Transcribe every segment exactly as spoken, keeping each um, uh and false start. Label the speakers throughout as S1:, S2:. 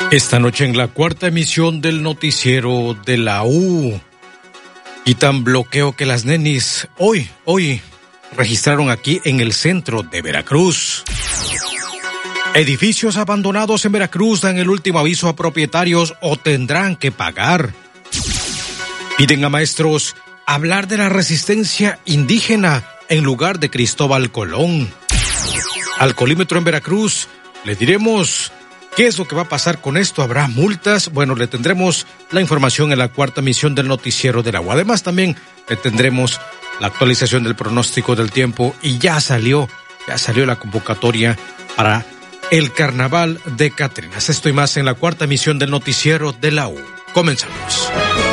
S1: Esta noche en la cuarta emisión del noticiero de la U, quitan bloqueo que las nenis hoy, hoy registraron aquí en el centro de Veracruz. Edificios abandonados en Veracruz dan el último aviso a propietarios o tendrán que pagar. Piden a maestros hablar de la resistencia indígena en lugar de Cristóbal Colón. Alcoholímetro en Veracruz, le diremos qué es lo que va a pasar con esto. ¿Habrá multas? Bueno, le tendremos la información en la cuarta emisión del noticiero del agua. Además, también le tendremos la actualización del pronóstico del tiempo y ya salió, ya salió la convocatoria para el Carnaval de Catrinas. Esto y más en la cuarta emisión del noticiero de la U. Comenzamos.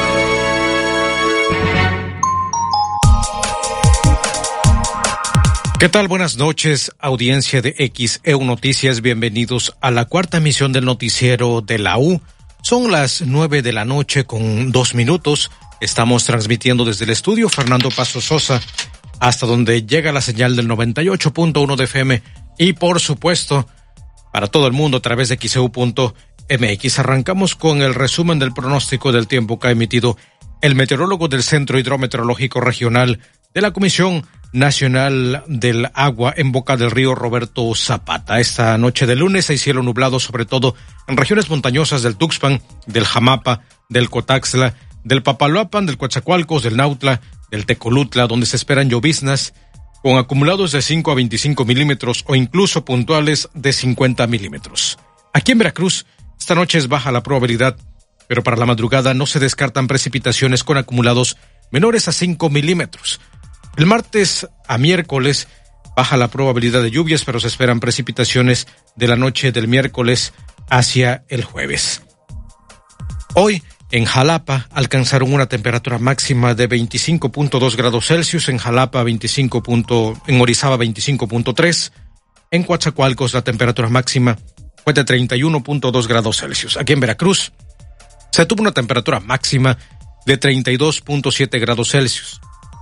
S1: ¿Qué tal? Buenas noches, audiencia de X E U Noticias. Bienvenidos a la cuarta emisión del noticiero de la U. Son las nueve de la noche con dos minutos. Estamos transmitiendo desde el estudio Fernando Paso Sosa, hasta donde llega la señal del noventa y ocho punto uno de F M y, por supuesto, para todo el mundo a través de X E U punto M X. Arrancamos con el resumen del pronóstico del tiempo que ha emitido el meteorólogo del Centro Hidrometeorológico Regional de la Comisión Nacional del Agua en Boca del Río, Roberto Zapata. Esta noche de lunes hay cielo nublado, sobre todo en regiones montañosas del Tuxpan, del Jamapa, del Cotaxla, del Papaloapan, del Coatzacoalcos, del Nautla, del Tecolutla, donde se esperan lloviznas con acumulados de cinco a veinticinco milímetros o incluso puntuales de cincuenta milímetros. Aquí en Veracruz, esta noche es baja la probabilidad, pero para la madrugada no se descartan precipitaciones con acumulados menores a cinco milímetros. El martes a miércoles baja la probabilidad de lluvias, pero se esperan precipitaciones de la noche del miércoles hacia el jueves. Hoy, en Jalapa, alcanzaron una temperatura máxima de veinticinco punto dos grados Celsius, en Jalapa veinticinco. En Orizaba veinticinco punto tres, en Coatzacoalcos la temperatura máxima fue de treinta y uno punto dos grados Celsius. Aquí en Veracruz se tuvo una temperatura máxima de treinta y dos punto siete grados Celsius.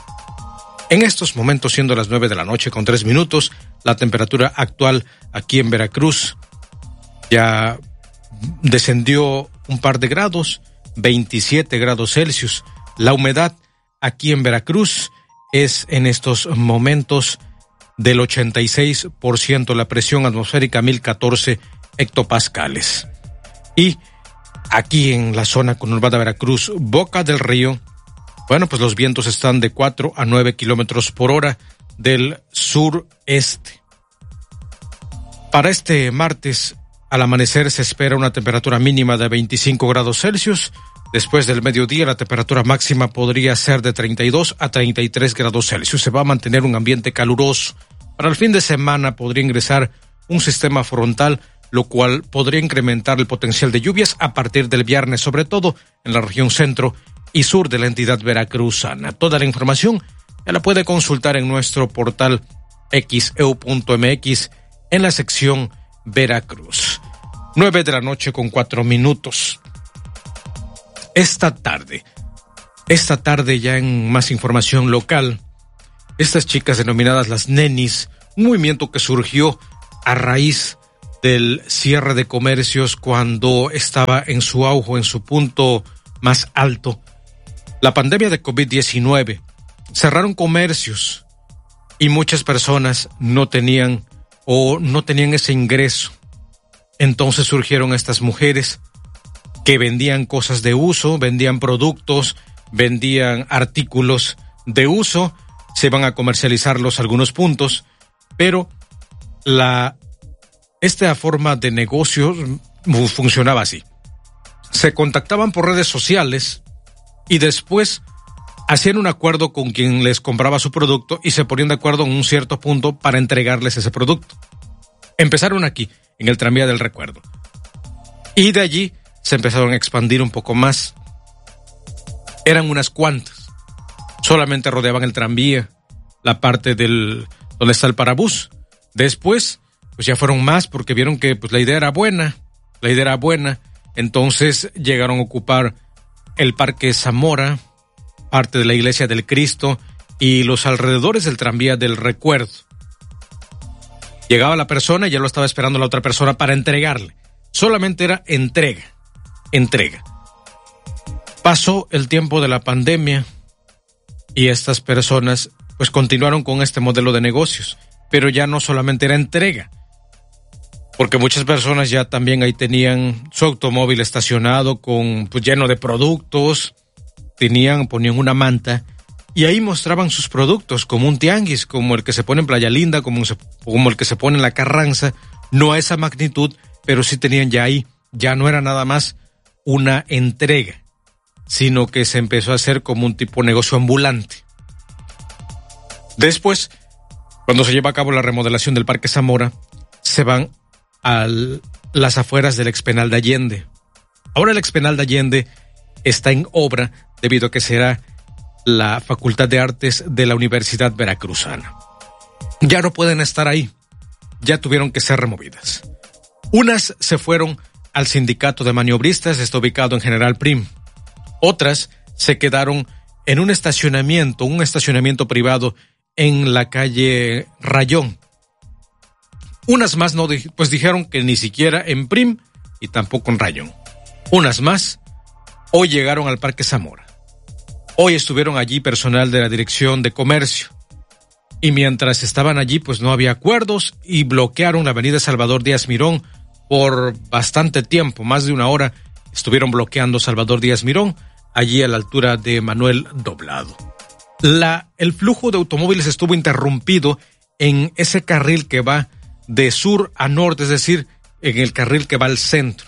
S1: En estos momentos, siendo las nueve de la noche con tres minutos, la temperatura actual aquí en Veracruz ya descendió un par de grados, veintisiete grados Celsius. La humedad aquí en Veracruz es en estos momentos del ochenta y seis por ciento, la presión atmosférica mil catorce hectopascales. Y aquí en la zona conurbada Veracruz, Boca del Río, bueno, pues los vientos están de cuatro a nueve kilómetros por hora del sureste. Para este martes, al amanecer se espera una temperatura mínima de veinticinco grados Celsius. Después del mediodía, la temperatura máxima podría ser de treinta y dos a treinta y tres grados Celsius. Se va a mantener un ambiente caluroso. Para el fin de semana podría ingresar un sistema frontal, lo cual podría incrementar el potencial de lluvias a partir del viernes, sobre todo en la región centro y sur de la entidad veracruzana. Toda la información ya la puede consultar en nuestro portal X E U punto M X en la sección Veracruz. Nueve de la noche con cuatro minutos. Esta tarde, esta tarde ya en más información local, estas chicas denominadas las nenis, un movimiento que surgió a raíz del cierre de comercios cuando estaba en su auge, en su punto más alto, la pandemia de COVID diecinueve. Cerraron comercios y muchas personas no tenían o no tenían ese ingreso. Entonces surgieron estas mujeres que vendían cosas de uso, vendían productos, vendían artículos de uso, se iban a comercializarlos a algunos puntos, pero la esta forma de negocio funcionaba así. Se contactaban por redes sociales y después hacían un acuerdo con quien les compraba su producto y se ponían de acuerdo en un cierto punto para entregarles ese producto. Empezaron aquí, en el tranvía del recuerdo. Y de allí se empezaron a expandir un poco más. Eran unas cuantas. Solamente rodeaban el tranvía, la parte del donde está el parabús. Después, pues ya fueron más porque vieron que pues la idea era buena, la idea era buena. Entonces llegaron a ocupar el Parque Zamora, parte de la Iglesia del Cristo y los alrededores del tranvía del recuerdo. Llegaba la persona y ya lo estaba esperando la otra persona para entregarle solamente era entrega, entrega. Pasó el tiempo de la pandemia y estas personas pues continuaron con este modelo de negocios, pero ya no solamente era entrega, porque muchas personas ya también ahí tenían su automóvil estacionado con pues lleno de productos, tenían, ponían una manta y ahí mostraban sus productos como un tianguis, como el que se pone en Playa Linda, como, se, como el que se pone en La Carranza, no a esa magnitud, pero sí tenían ya ahí, ya no era nada más una entrega, sino que se empezó a hacer como un tipo de negocio ambulante. Después, cuando se lleva a cabo la remodelación del Parque Zamora, se van a las afueras del expenal de Allende. Ahora el expenal de Allende está en obra debido a que será la Facultad de Artes de la Universidad Veracruzana. Ya no pueden estar ahí, ya tuvieron que ser removidas. Unas se fueron al sindicato de maniobristas, está ubicado en General Prim. Otras se quedaron en un estacionamiento, un estacionamiento privado en la calle Rayón. Unas más no, pues dijeron que ni siquiera en Prim y tampoco en Rayón. Unas más hoy llegaron al Parque Zamora. Hoy estuvieron allí personal de la Dirección de Comercio. Y mientras estaban allí, pues no había acuerdos y bloquearon la avenida Salvador Díaz Mirón por bastante tiempo, más de una hora estuvieron bloqueando Salvador Díaz Mirón, allí a la altura de Manuel Doblado. La, el flujo de automóviles estuvo interrumpido en ese carril que va de sur a norte, es decir, en el carril que va al centro.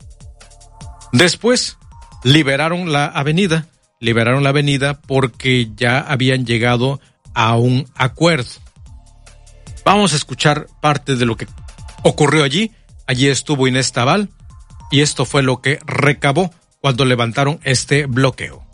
S1: Después liberaron la avenida, liberaron la avenida porque ya habían llegado a un acuerdo. Vamos a escuchar parte de lo que ocurrió allí. Allí estuvo Inés Tabal y esto fue lo que recabó cuando levantaron este bloqueo.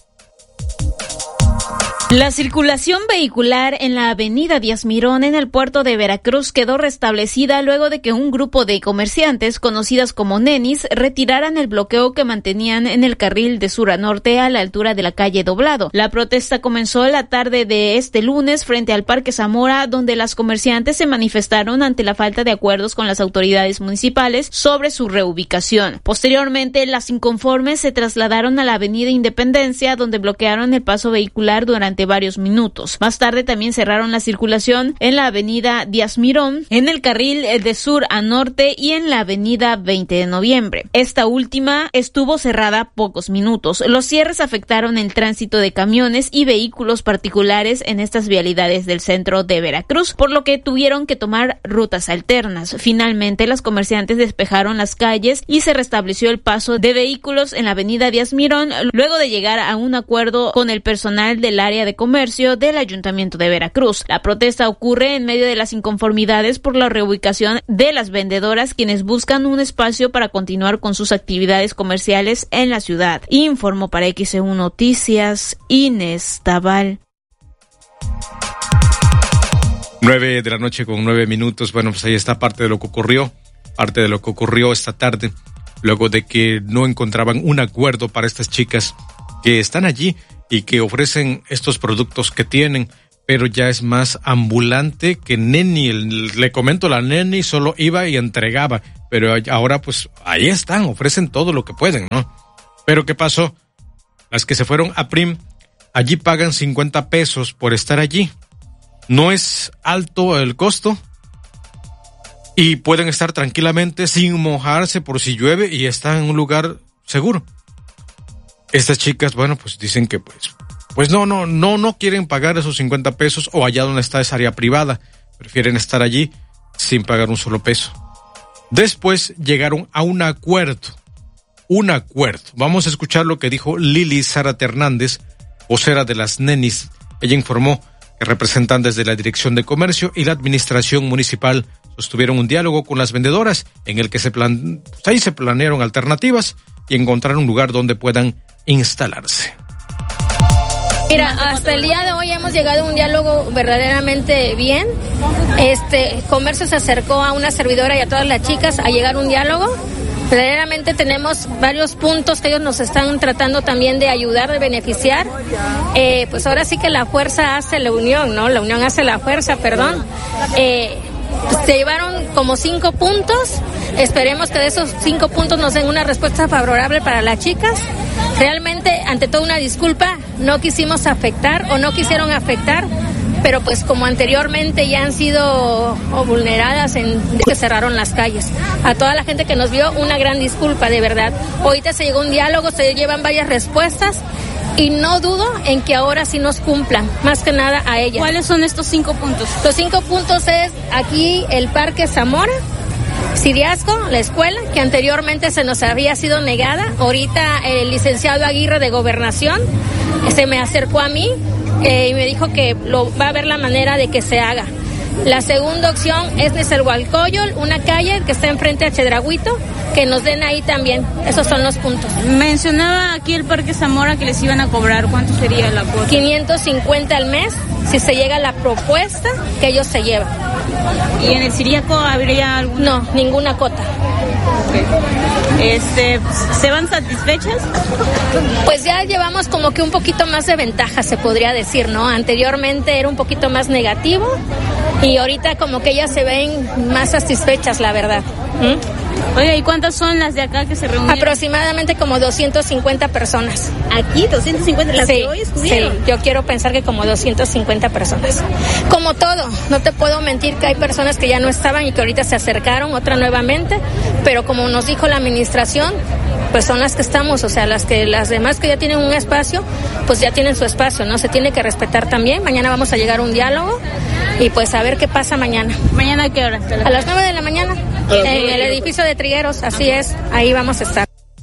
S2: La circulación vehicular en la avenida Díaz Mirón en el puerto de Veracruz quedó restablecida luego de que un grupo de comerciantes conocidas como nenis retiraran el bloqueo que mantenían en el carril de sur a norte a la altura de la calle Doblado. La protesta comenzó la tarde de este lunes frente al Parque Zamora, donde las comerciantes se manifestaron ante la falta de acuerdos con las autoridades municipales sobre su reubicación. Posteriormente, las inconformes se trasladaron a la avenida Independencia, donde bloquearon el paso vehicular durante varios minutos. Más tarde también cerraron la circulación en la avenida Díaz Mirón, en el carril de sur a norte y en la avenida veinte de noviembre. Esta última estuvo cerrada pocos minutos. Los cierres afectaron el tránsito de camiones y vehículos particulares en estas vialidades del centro de Veracruz, por lo que tuvieron que tomar rutas alternas. Finalmente, las comerciantes despejaron las calles y se restableció el paso de vehículos en la avenida Díaz Mirón, luego de llegar a un acuerdo con el personal del área de comercio del Ayuntamiento de Veracruz. La protesta ocurre en medio de las inconformidades por la reubicación de las vendedoras, quienes buscan un espacio para continuar con sus actividades comerciales en la ciudad. Informó para X E U Noticias, Inés Tabal.
S1: Nueve de la noche con nueve minutos. Bueno, pues ahí está parte de lo que ocurrió, parte de lo que ocurrió esta tarde, luego de que no encontraban un acuerdo para estas chicas que están allí y que ofrecen estos productos que tienen, pero ya es más ambulante que neni. Le comento, la neni solo iba y entregaba, pero ahora pues ahí están, ofrecen todo lo que pueden, ¿no? Pero ¿qué pasó? Las que se fueron a Prim, allí pagan cincuenta pesos por estar allí. No es alto el costo y pueden estar tranquilamente sin mojarse por si llueve y están en un lugar seguro. Estas chicas, bueno, pues dicen que pues, pues no, no, no, no quieren pagar esos cincuenta pesos o allá donde está esa área privada. Prefieren estar allí sin pagar un solo peso. Después llegaron a un acuerdo, un acuerdo. Vamos a escuchar lo que dijo Lili Zárate Hernández, vocera de las nenis. Ella informó que representantes de la Dirección de Comercio y la Administración Municipal sostuvieron un diálogo con las vendedoras en el que se plan, pues ahí se planearon alternativas y encontrar un lugar donde puedan instalarse.
S3: Mira, hasta el día de hoy hemos llegado a un diálogo verdaderamente bien. Este comercio se acercó a una servidora y a todas las chicas a llegar a un diálogo. Verdaderamente tenemos varios puntos que ellos nos están tratando también de ayudar, de beneficiar. Eh, pues ahora sí que la fuerza hace la unión, ¿no? La unión hace la fuerza, perdón. Eh, Se llevaron como cinco puntos Esperemos que de esos cinco puntos nos den una respuesta favorable para las chicas. Realmente, ante todo, una disculpa, no quisimos afectar o no quisieron afectar, pero pues como anteriormente ya han sido o vulneradas en que cerraron las calles. A toda la gente que nos vio, una gran disculpa, de verdad. Ahorita se llegó un diálogo, se llevan varias respuestas y no dudo en que ahora sí nos cumplan, más que nada a ellas.
S2: ¿Cuáles son estos cinco puntos?
S3: Los cinco puntos es aquí el Parque Zamora, Siriasco, la escuela, que anteriormente se nos había sido negada. Ahorita el licenciado Aguirre de Gobernación se me acercó a mí eh, y me dijo que lo, va a haber la manera de que se haga. La segunda opción es Nezahualcóyotl, una calle que está enfrente a Chedrauito, que nos den ahí también. Esos son los puntos.
S2: Mencionaba aquí el Parque Zamora que les iban a cobrar. ¿Cuánto sería la cuota?
S3: quinientos cincuenta al mes, si se llega a la propuesta que ellos se llevan.
S2: ¿Y en el Siriaco habría alguna?
S3: No, ninguna cota.
S2: Okay. Este, ¿se van satisfechas?
S3: Pues ya llevamos como que un poquito más de ventaja, se podría decir, ¿no? Anteriormente era un poquito más negativo y ahorita como que ellas se ven más satisfechas, la verdad. ¿Mm?
S2: Oiga, ¿y cuántas son las de acá que se reunieron?
S3: Aproximadamente como doscientas cincuenta personas.
S2: ¿Aquí? ¿doscientas cincuenta? ¿Las
S3: sí,
S2: que hoy estuvieron?
S3: Sí, yo quiero pensar que como doscientas cincuenta personas. Como todo, no te puedo mentir que hay personas que ya no estaban y que ahorita se acercaron, otra nuevamente, pero como nos dijo la administración, pues son las que estamos, o sea, las que las demás que ya tienen un espacio, pues ya tienen su espacio, ¿no? Se tiene que respetar también. Mañana vamos a llegar a un diálogo y pues a ver qué pasa mañana.
S2: ¿Mañana a qué hora?
S3: A las nueve de la mañana, en el edificio de Trigueros, así es, ahí vamos a estar.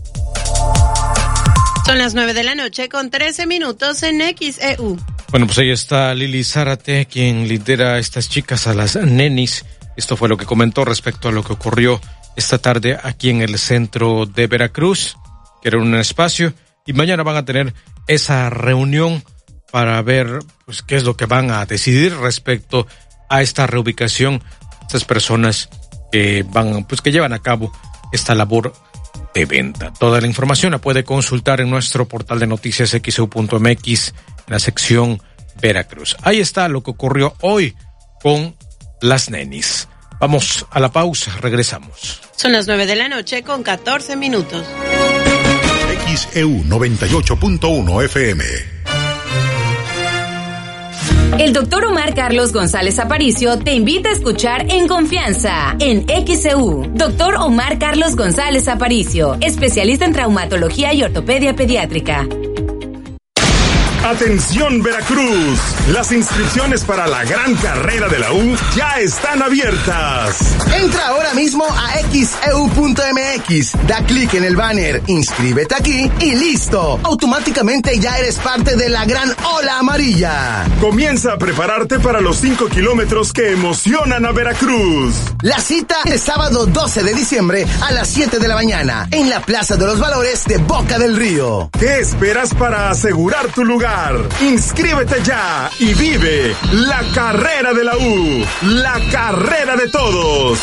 S4: Son las nueve de la noche con trece minutos en X E U.
S1: Bueno, pues ahí está Lili Zárate, quien lidera a estas chicas, a las nenis. Esto fue lo que comentó respecto a lo que ocurrió esta tarde aquí en el centro de Veracruz, que era un espacio, y mañana van a tener esa reunión para ver pues qué es lo que van a decidir respecto a esta reubicación, estas personas que van, pues que llevan a cabo esta labor de venta. Toda la información la puede consultar en nuestro portal de noticias x e u punto m x en la sección Veracruz. Ahí está lo que ocurrió hoy con las nenis. Vamos a la pausa, regresamos.
S4: Son las nueve de la noche con catorce minutos.
S5: X E U noventa y ocho punto uno F M.
S6: El doctor Omar Carlos González Aparicio te invita a escuchar En Confianza en X E U. Doctor Omar Carlos González Aparicio, especialista en traumatología y ortopedia pediátrica.
S7: Atención Veracruz, las inscripciones para la gran carrera de la U ya están abiertas.
S8: Entra ahora mismo a x e u punto m x, da clic en el banner, inscríbete aquí y listo. Automáticamente ya eres parte de la gran ola amarilla.
S7: Comienza a prepararte para los cinco kilómetros que emocionan a Veracruz.
S8: La cita es sábado doce de diciembre a las siete de la mañana en la Plaza de los Valores de Boca del Río.
S7: ¿Qué esperas para asegurar tu lugar? Inscríbete ya y vive la carrera de la U, la carrera de todos.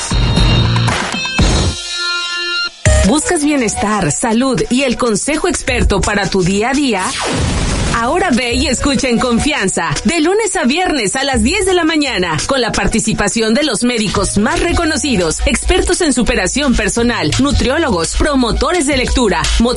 S9: ¿Buscas bienestar, salud y el consejo experto para tu día a día? Ahora ve y escucha En Confianza, de lunes a viernes a las diez de la mañana, con la participación de los médicos más reconocidos, expertos en superación personal, nutriólogos, promotores de lectura,